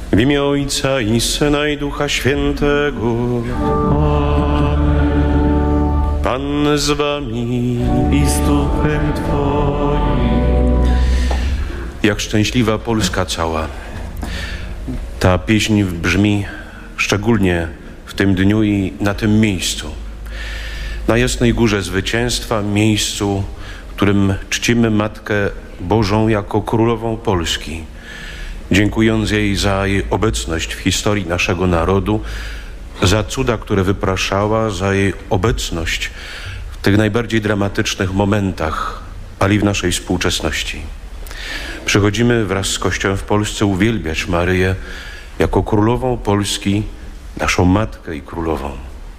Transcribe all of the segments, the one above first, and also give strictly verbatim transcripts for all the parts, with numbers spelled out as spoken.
W imię Ojca i Syna i Ducha Świętego. Pan z wami I z duchem Twoim. Jak szczęśliwa Polska cała. Ta pieśń brzmi szczególnie w tym dniu i na tym miejscu. Na Jasnej Górze Zwycięstwa, miejscu, w którym czcimy Matkę Bożą jako Królową Polski, dziękując jej za jej obecność w historii naszego narodu, za cuda, które wypraszała, za jej obecność w tych najbardziej dramatycznych momentach, ale i w naszej współczesności. Przychodzimy wraz z Kościołem w Polsce uwielbiać Maryję jako Królową Polski, naszą Matkę i Królową.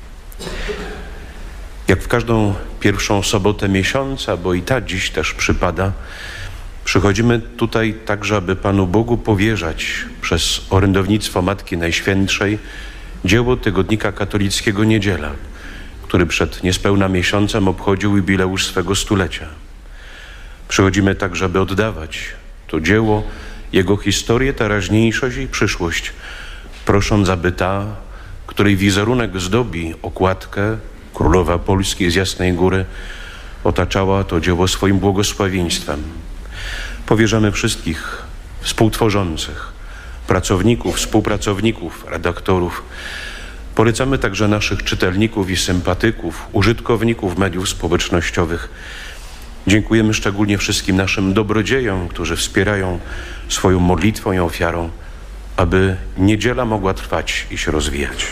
Jak w każdą pierwszą sobotę miesiąca, bo i ta dziś też przypada, przychodzimy tutaj także, aby Panu Bogu powierzać przez orędownictwo Matki Najświętszej dzieło tygodnika katolickiego Niedziela, który przed niespełna miesiącem obchodził jubileusz swego stulecia. Przychodzimy także, aby oddawać to dzieło, jego historię, teraźniejszość i przyszłość, prosząc, aby ta, której wizerunek zdobi okładkę, Królowa Polski z Jasnej Góry, otaczała to dzieło swoim błogosławieństwem. Powierzamy wszystkich współtworzących, pracowników, współpracowników, redaktorów. Polecamy także naszych czytelników i sympatyków, użytkowników mediów społecznościowych. Dziękujemy szczególnie wszystkim naszym dobrodziejom, którzy wspierają swoją modlitwą i ofiarą, aby niedziela mogła trwać i się rozwijać.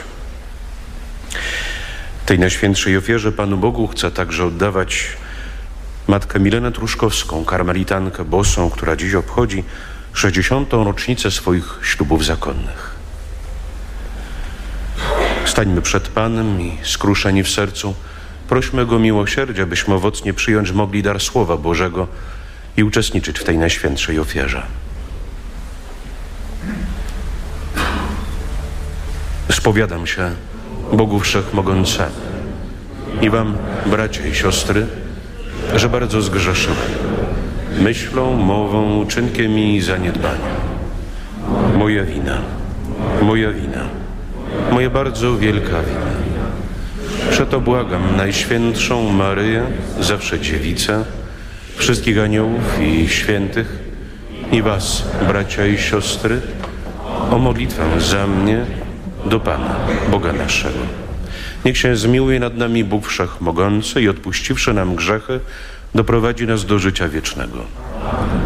Tej najświętszej ofierze Panu Bogu chcę także oddawać Matkę Milenę Truszkowską, karmelitankę bosą, która dziś obchodzi sześćdziesiątą rocznicę swoich ślubów zakonnych. Stańmy przed Panem i skruszeni w sercu prośmy Go miłosierdzia, byśmy owocnie przyjąć mogli dar Słowa Bożego i uczestniczyć w tej najświętszej ofierze. Spowiadam się Bogu Wszechmogącemu i wam, bracia i siostry, że bardzo zgrzeszyłem myślą, mową, uczynkiem i zaniedbaniem. Moja wina, moja wina, moja bardzo wielka wina. Przeto błagam Najświętszą Maryję, zawsze Dziewicę, wszystkich aniołów i świętych i was, bracia i siostry, o modlitwę za mnie do Pana, Boga naszego. Niech się zmiłuje nad nami Bóg Wszechmogący i odpuściwszy nam grzechy, doprowadzi nas do życia wiecznego.